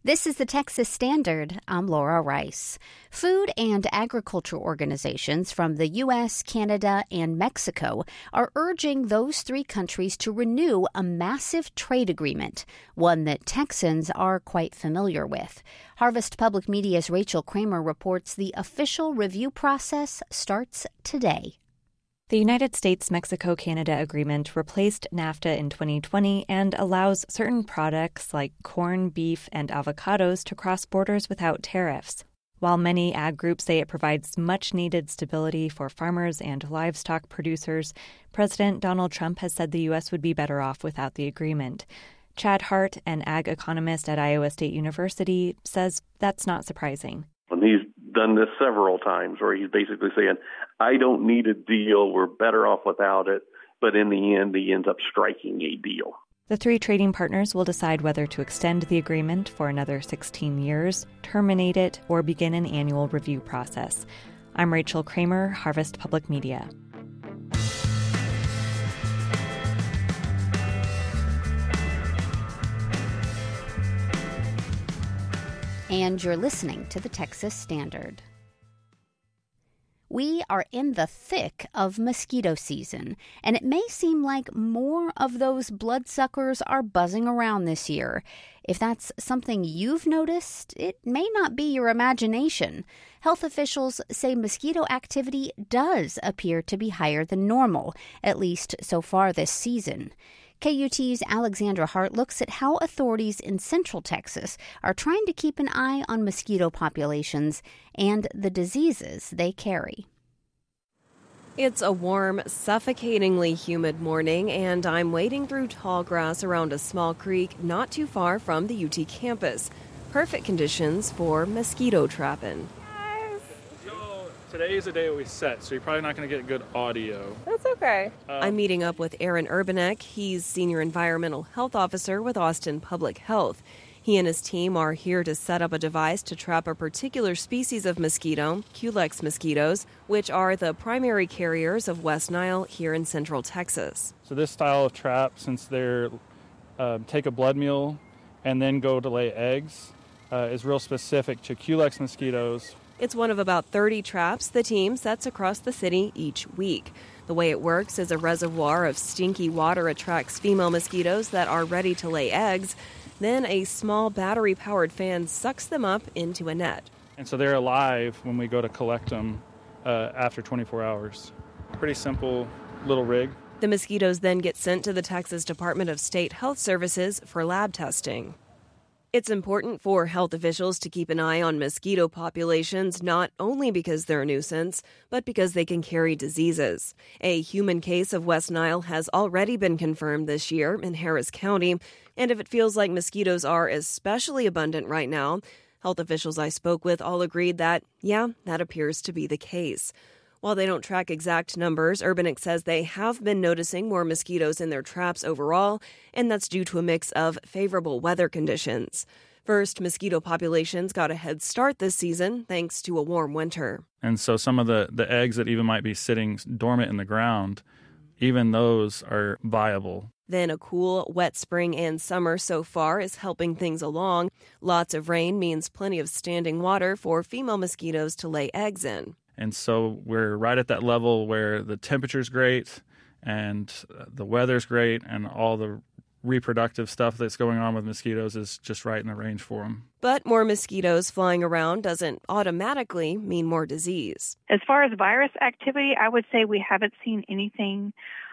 This is the Texas Standard. I'm Laura Rice. Food and agriculture organizations from the U.S., Canada, and Mexico are urging those three countries to renew a massive trade agreement, one that Texans are quite familiar with. Harvest Public Media's Rachel Kramer reports the official review process starts today. The United States-Mexico-Canada agreement replaced NAFTA in 2020 and allows certain products like corn, beef, and avocados to cross borders without tariffs. While many ag groups say it provides much-needed stability for farmers and livestock producers, President Donald Trump has said the U.S. would be better off without the agreement. Chad Hart, an ag economist at Iowa State University, says that's not surprising. And he's done this several times where he's basically saying, I don't need a deal, we're better off without it, but in the end, he ends up striking a deal. The three trading partners will decide whether to extend the agreement for another 16 years, terminate it, or begin an annual review process. I'm Rachel Kramer, Harvest Public Media. And you're listening to the Texas Standard. We are in the thick of mosquito season, and it may seem like more of those bloodsuckers are buzzing around this year. If that's something you've noticed, it may not be your imagination. Health officials say mosquito activity does appear to be higher than normal, at least so far this season. KUT's Alexandra Hart looks at how authorities in Central Texas are trying to keep an eye on mosquito populations and the diseases they carry. It's a warm, suffocatingly humid morning, and I'm wading through tall grass around a small creek not too far from the UT campus. Perfect conditions for mosquito trapping. Today is the day we set, so you're probably not going to get good audio. That's okay. I'm meeting up with Aaron Urbanek. He's Senior Environmental Health Officer with Austin Public Health. He and his team are here to set up a device to trap a particular species of mosquito, Culex mosquitoes, which are the primary carriers of West Nile here in Central Texas. So this style of trap, since they're take a blood meal and then go to lay eggs, is real specific to Culex mosquitoes. It's one of about 30 traps the team sets across the city each week. The way it works is a reservoir of stinky water attracts female mosquitoes that are ready to lay eggs. Then a small battery-powered fan sucks them up into a net. And so they're alive when we go to collect them after 24 hours. Pretty simple little rig. The mosquitoes then get sent to the Texas Department of State Health Services for lab testing. It's important for health officials to keep an eye on mosquito populations, not only because they're a nuisance, but because they can carry diseases. A human case of West Nile has already been confirmed this year in Harris County, and if it feels like mosquitoes are especially abundant right now, health officials I spoke with all agreed that, that appears to be the case. While they don't track exact numbers, Urbanek says they have been noticing more mosquitoes in their traps overall, and that's due to a mix of favorable weather conditions. First, mosquito populations got a head start this season thanks to a warm winter. And so some of the eggs that even might be sitting dormant in the ground, even those are viable. Then a cool, wet spring and summer so far is helping things along. Lots of rain means plenty of standing water for female mosquitoes to lay eggs in. And so we're right at that level where the temperature's great and the weather's great and all the reproductive stuff that's going on with mosquitoes is just right in the range for them. But more mosquitoes flying around doesn't automatically mean more disease. As far as virus activity, I would say we haven't seen anything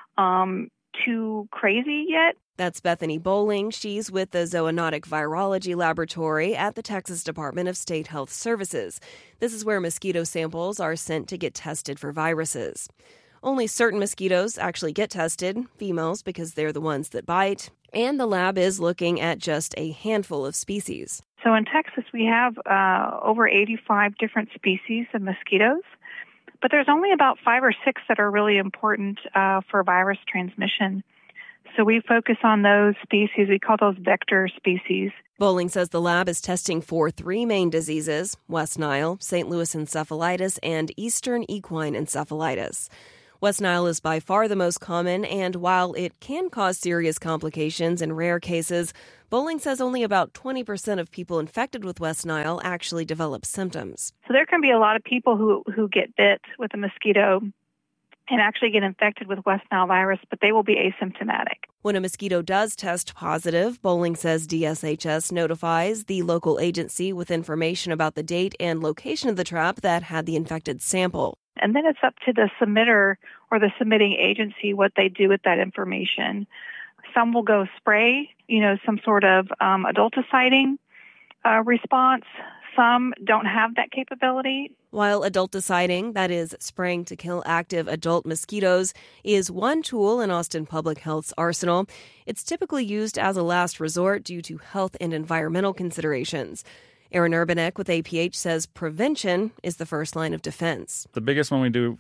too crazy yet. That's Bethany Bowling. She's with the Zoonotic Virology Laboratory at the Texas Department of State Health Services. This is where mosquito samples are sent to get tested for viruses. Only certain mosquitoes actually get tested, females because they're the ones that bite, and the lab is looking at just a handful of species. So in Texas, we have over 85 different species of mosquitoes, but there's only about 5 or 6 that are really important for virus transmission. So we focus on those species. We call those vector species. Bowling says the lab is testing for 3 main diseases: West Nile, St. Louis encephalitis, and Eastern equine encephalitis. West Nile is by far the most common, and while it can cause serious complications in rare cases, Bowling says only about 20% of people infected with West Nile actually develop symptoms. So there can be a lot of people who get bit with a mosquito and actually get infected with West Nile virus, but they will be asymptomatic. When a mosquito does test positive, Bowling says DSHS notifies the local agency with information about the date and location of the trap that had the infected sample. And then it's up to the submitter or the submitting agency what they do with that information. Some will go spray, some sort of adulticiding response. Some don't have that capability. While adulticiding, that is spraying to kill active adult mosquitoes, is one tool in Austin Public Health's arsenal, it's typically used as a last resort due to health and environmental considerations. Aaron Urbanek with APH says prevention is the first line of defense. The biggest one we do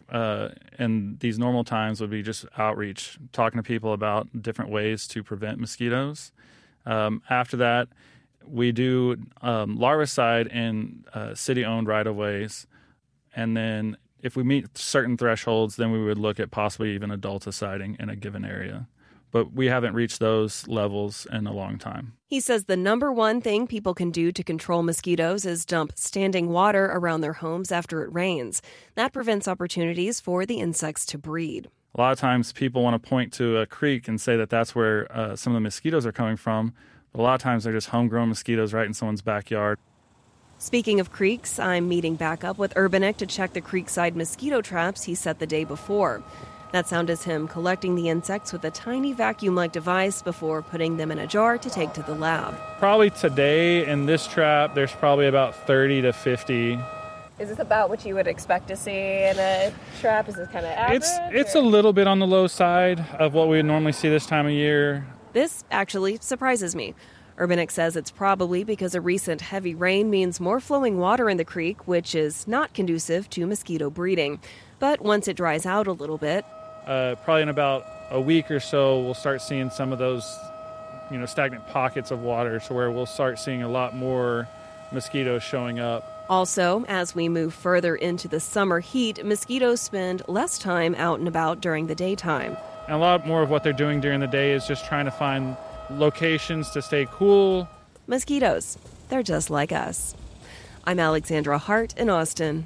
in these normal times would be just outreach, talking to people about different ways to prevent mosquitoes. After that, we do larvicide in city-owned right-of-ways. And then if we meet certain thresholds, then we would look at possibly even adulticiding in a given area. But we haven't reached those levels in a long time. He says the number one thing people can do to control mosquitoes is dump standing water around their homes after it rains. That prevents opportunities for the insects to breed. A lot of times people want to point to a creek and say that that's where some of the mosquitoes are coming from. But a lot of times they're just homegrown mosquitoes right in someone's backyard. Speaking of creeks, I'm meeting back up with Urbanek to check the creekside mosquito traps he set the day before. That sound is him collecting the insects with a tiny vacuum-like device before putting them in a jar to take to the lab. Probably today in this trap, there's probably about 30 to 50. Is this about what you would expect to see in a trap? Is this kind of average? It's a little bit on the low side of what we would normally see this time of year. This actually surprises me. Urbanek says it's probably because a recent heavy rain means more flowing water in the creek, which is not conducive to mosquito breeding. But once it dries out a little bit, probably in about a week or so, we'll start seeing some of those, stagnant pockets of water, so where we'll start seeing a lot more mosquitoes showing up. Also, as we move further into the summer heat, mosquitoes spend less time out and about during the daytime. And a lot more of what they're doing during the day is just trying to find locations to stay cool. Mosquitoes, they're just like us. I'm Alexandra Hart in Austin.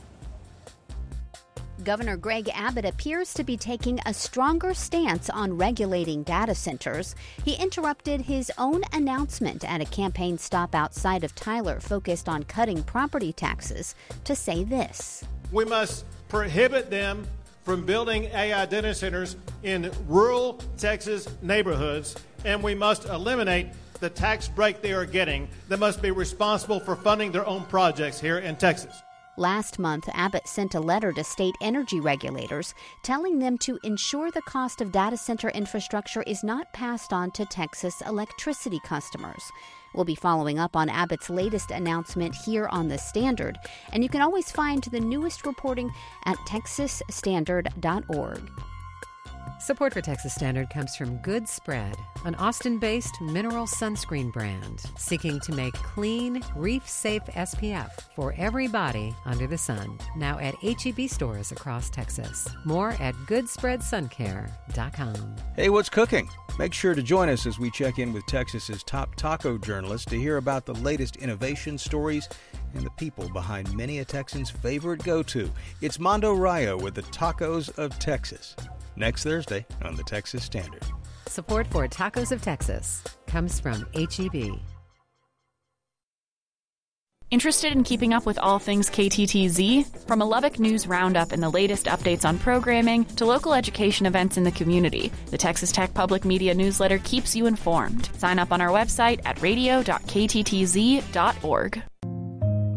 Governor Greg Abbott appears to be taking a stronger stance on regulating data centers. He interrupted his own announcement at a campaign stop outside of Tyler focused on cutting property taxes to say this. We must prohibit them from building AI data centers in rural Texas neighborhoods, and we must eliminate the tax break they are getting that must be responsible for funding their own projects here in Texas. Last month, Abbott sent a letter to state energy regulators telling them to ensure the cost of data center infrastructure is not passed on to Texas electricity customers. We'll be following up on Abbott's latest announcement here on The Standard, and you can always find the newest reporting at texasstandard.org. Support for Texas Standard comes from Good Spread, an Austin-based mineral sunscreen brand seeking to make clean, reef-safe SPF for every body under the sun. Now at H-E-B stores across Texas. More at goodspreadsuncare.com. Hey, what's cooking? Make sure to join us as we check in with Texas's top taco journalists to hear about the latest innovation stories and the people behind many a Texan's favorite go-to. It's Mondo Rayo with the Tacos of Texas. Next Thursday on the Texas Standard. Support for Tacos of Texas comes from H-E-B. Interested in keeping up with all things KTTZ? From a Lubbock News Roundup and the latest updates on programming to local education events in the community, the Texas Tech Public Media Newsletter keeps you informed. Sign up on our website at radio.kttz.org.